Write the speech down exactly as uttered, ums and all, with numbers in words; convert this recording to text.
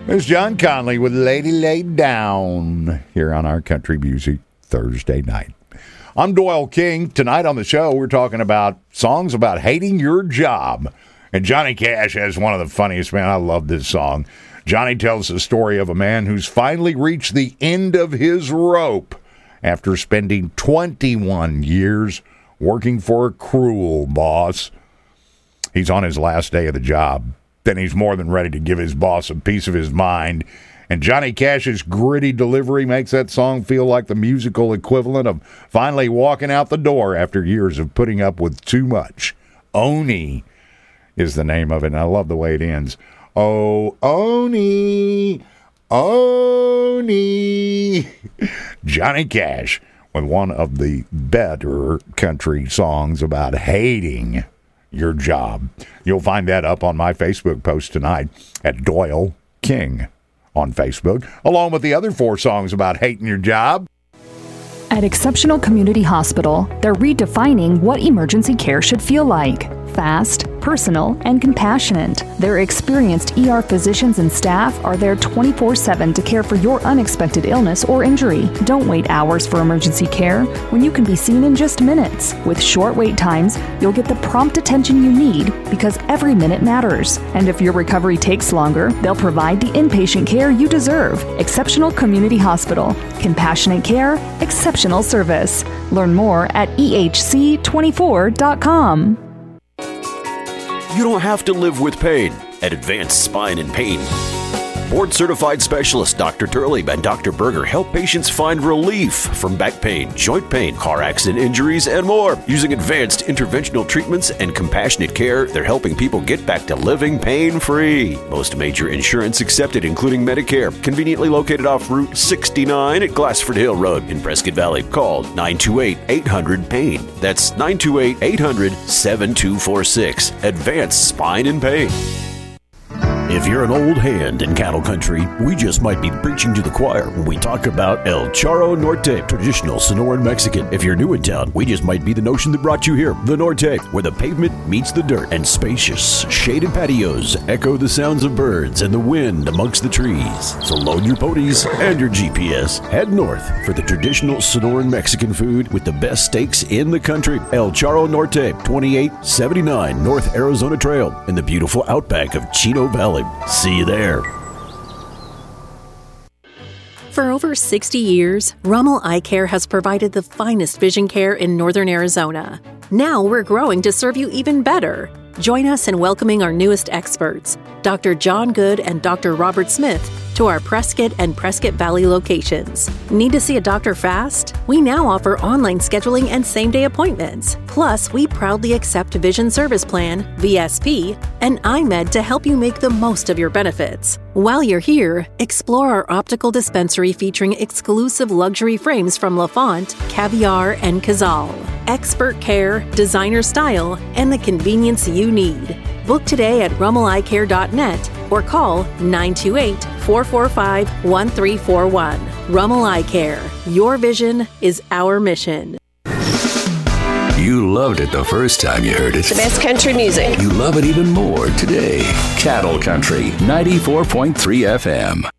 There's John Conley with Lady Laid Down here on our Country Music Thursday night. I'm Doyle King. Tonight on the show, we're talking about songs about hating your job. And Johnny Cash has one of the funniest, man, I love this song. Johnny tells the story of a man who's finally reached the end of his rope after spending twenty-one years working for a cruel boss. He's on his last day of the job. Then he's more than ready to give his boss a piece of his mind. And Johnny Cash's gritty delivery makes that song feel like the musical equivalent of finally walking out the door after years of putting up with too much. Oni is the name of it, and I love the way it ends. Oh, Oni, Oni. Johnny Cash with one of the better country songs about hating your job. You'll find that up on my Facebook post tonight at Doyle King on Facebook, along with the other four songs about hating your job. At Exceptional Community Hospital, they're redefining what emergency care should feel like. Fast, personal, and compassionate. Their experienced E R physicians and staff are there twenty-four seven to care for your unexpected illness or injury. Don't wait hours for emergency care when you can be seen in just minutes. With short wait times, you'll get the prompt attention you need because every minute matters. And if your recovery takes longer, they'll provide the inpatient care you deserve. Exceptional Community Hospital. Compassionate care, exceptional service. Learn more at E H C twenty-four dot com. You don't have to live with pain at Advanced Spine and Pain. Board-certified specialists Doctor Turley and Doctor Berger help patients find relief from back pain, joint pain, car accident injuries, and more. Using advanced interventional treatments and compassionate care, they're helping people get back to living pain-free. Most major insurance accepted, including Medicare. Conveniently located off Route sixty-nine at Glassford Hill Road in Prescott Valley. Call nine two eight, eight hundred, pain. That's nine two eight, eight hundred, seven two four six. Advanced Spine and Pain. If you're an old hand in cattle country, we just might be preaching to the choir when we talk about El Charro Norte, traditional Sonoran Mexican. If you're new in town, we just might be the notion that brought you here. The Norte, where the pavement meets the dirt, and spacious, shaded patios echo the sounds of birds and the wind amongst the trees. So load your ponies and your G P S. Head north for the traditional Sonoran Mexican food with the best steaks in the country. El Charro Norte, twenty-eight seventy-nine North Arizona Trail in the beautiful outback of Chino Valley. See you there. For over sixty years, Rummel Eye Care has provided the finest vision care in northern Arizona. Now we're growing to serve you even better. Join us in welcoming our newest experts, Doctor John Good and Doctor Robert Smith, to our Prescott and Prescott Valley locations. Need to see a doctor fast? We now offer online scheduling and same-day appointments. Plus, we proudly accept Vision Service Plan, V S P, and iMed to help you make the most of your benefits. While you're here, explore our optical dispensary featuring exclusive luxury frames from LaFont, Caviar, and Cazal. Expert care, designer style, and the convenience you need. Book today at rummel eye care dot net or call nine two eight, four four five, one three four one. Rummel Eye Care. Your vision is our mission. You loved it the first time you heard it. The best country music. You love it even more today. Cattle Country, ninety-four point three F M.